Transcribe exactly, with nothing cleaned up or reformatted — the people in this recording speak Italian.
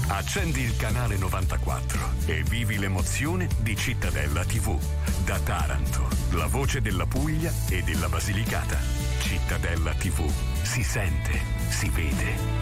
Accendi il canale novantaquattro e vivi l'emozione di Cittadella tivù. Da Taranto, la voce della Puglia e della Basilicata. Cittadella tivù. Si sente, si vede,